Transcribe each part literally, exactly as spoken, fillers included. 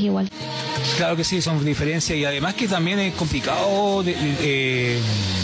igual. Claro que sí, son diferencias y además que también es complicado de, de, de,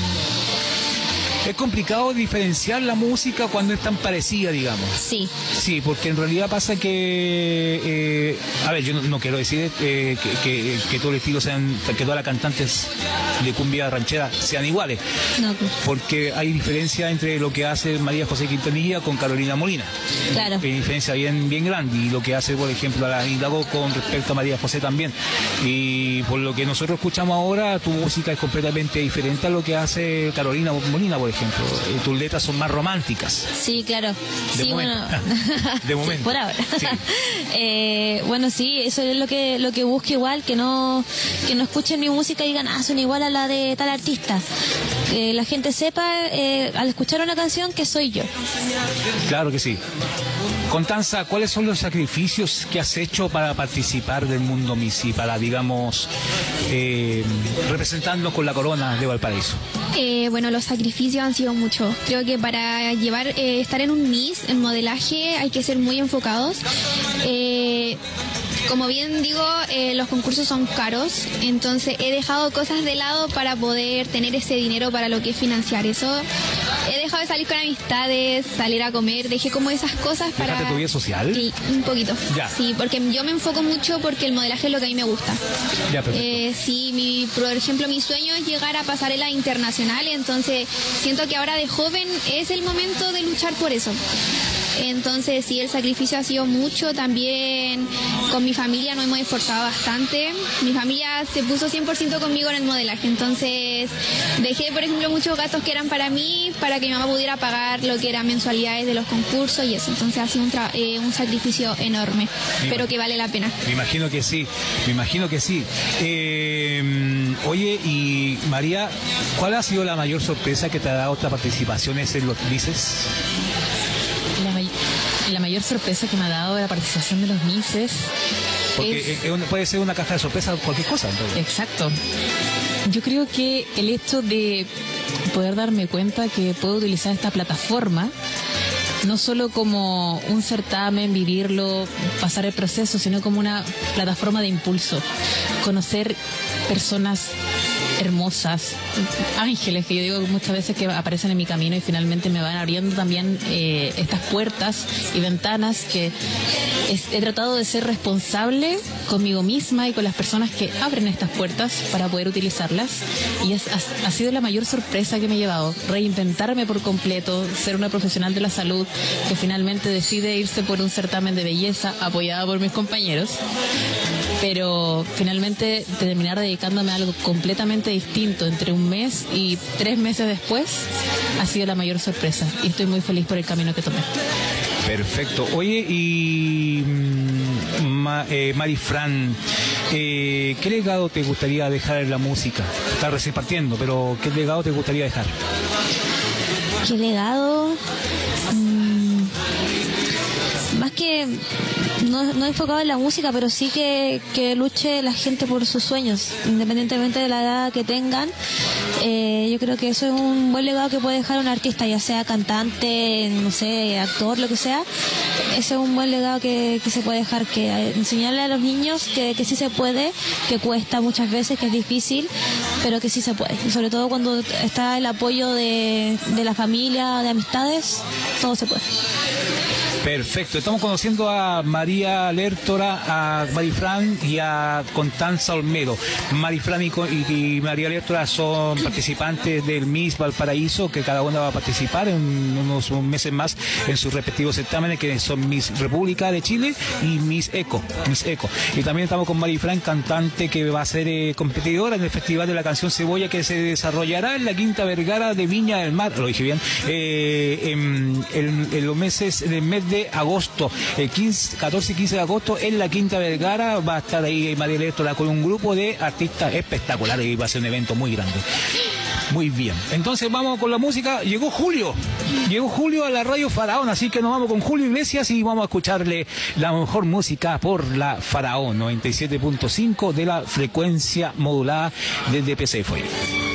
es complicado diferenciar la música cuando es tan parecida, digamos. Sí. Sí, porque en realidad pasa que, eh, a ver, yo no, no quiero decir eh, que, que, que todos los estilos sean, que todas las cantantes de cumbia ranchera sean iguales, No, pues. porque hay diferencia entre lo que hace María José Quintanilla con Carolina Molina. Claro. Hay diferencia bien, bien grande, y lo que hace, por ejemplo, a la Hidalgo con respecto a María José también. Y por lo que nosotros escuchamos ahora, tu música es completamente diferente a lo que hace Carolina Molina, por ejemplo. Eh, tus letras son más románticas. Sí, claro. De sí, momento. bueno. De momento. Sí, por ahora. Sí. eh, bueno, sí, eso es lo que lo que busco igual, que no que no escuchen mi música y digan, ah, son igual a la de tal artista. Que la gente sepa, eh, al escuchar una canción, que soy yo. Claro que sí. Constanza, ¿cuáles son los sacrificios que has hecho para participar del Mundo Miss y para, digamos, eh, representarnos con la corona de Valparaíso? Eh, bueno, los sacrificios han sido muchos. Creo que para llevar, eh, estar en un Miss, en modelaje, hay que ser muy enfocados. Eh, como bien digo, eh, los concursos son caros, entonces he dejado cosas de lado para poder tener ese dinero para lo que es financiar eso. He dejado de salir con amistades, salir a comer, dejé como esas cosas para... ¿Dejaste tu vida social? Sí, un poquito. Ya. Sí, porque yo me enfoco mucho porque el modelaje es lo que a mí me gusta. Ya, perfecto. Eh, sí, mi, por ejemplo, mi sueño es llegar a pasarela internacional, entonces siento que ahora de joven es el momento de luchar por eso. Entonces sí, el sacrificio ha sido mucho. También con mi familia nos hemos esforzado bastante. Mi familia se puso cien por ciento conmigo en el modelaje, entonces dejé, por ejemplo, muchos gastos que eran para mí, para que mi mamá pudiera pagar lo que eran mensualidades de los concursos y eso. Entonces ha sido un, tra eh, un sacrificio enorme, Me pero que vale la pena. Me imagino que sí, me imagino que sí. Eh, oye, y María, ¿cuál ha sido la mayor sorpresa que te ha dado esta participación en los Misses? La, may la mayor sorpresa que me ha dado la participación de los Misses Porque es... es una, puede ser una caja de sorpresa cualquier cosa. Entonces. Exacto. Yo creo que el hecho de poder darme cuenta que puedo utilizar esta plataforma no solo como un certamen, vivirlo, pasar el proceso, sino como una plataforma de impulso. Conocer personas hermosas, ángeles, que yo digo muchas veces que aparecen en mi camino y finalmente me van abriendo también eh, estas puertas y ventanas que es, he tratado de ser responsable conmigo misma y con las personas que abren estas puertas para poder utilizarlas, y es, ha, ha sido la mayor sorpresa que me he llevado, reinventarme por completo, ser una profesional de la salud que finalmente decide irse por un certamen de belleza apoyada por mis compañeros, pero finalmente terminar dedicándome a algo completamente distinto entre un mes y tres meses después ha sido la mayor sorpresa, y estoy muy feliz por el camino que tomé. Perfecto. Oye, y Ma, eh, Marifran, eh, ¿qué legado te gustaría dejar en la música? Estás recién partiendo, pero ¿qué legado te gustaría dejar? ¿Qué legado? Mm, más que no, no enfocado en la música, pero sí que, que luche la gente por sus sueños, independientemente de la edad que tengan. Eh, yo creo que eso es un buen legado que puede dejar un artista, ya sea cantante, no sé, actor, lo que sea. Ese es un buen legado que, que se puede dejar, que enseñarle a los niños que, que sí se puede, que cuesta muchas veces, que es difícil, pero que sí se puede. Y sobre todo cuando está el apoyo de, de la familia, de amistades, todo se puede. Perfecto, estamos conociendo a María Lertora, a Marifran y a Constanza Olmedo. Marifran y, y, y María Lertora son participantes del Miss Valparaíso, que cada una va a participar en unos meses más en sus respectivos certámenes, que son Miss República de Chile y Miss Eco, Miss Eco. Y también estamos con Marifran, cantante que va a ser eh, competidora en el Festival de la Canción Cebolla, que se desarrollará en la Quinta Vergara de Viña del Mar, lo dije bien, eh, en, en, en los meses, en el mes de agosto, el quince, catorce y quince de agosto en la Quinta Vergara. Va a estar ahí María Lertora con un grupo de artistas espectaculares y va a ser un evento muy grande. Muy bien, entonces vamos con la música. Llegó Julio, llegó Julio a la Radio Faraón, así que nos vamos con Julio Iglesias y vamos a escucharle la mejor música por la Faraón noventa y siete punto cinco de la frecuencia modulada desde P C F.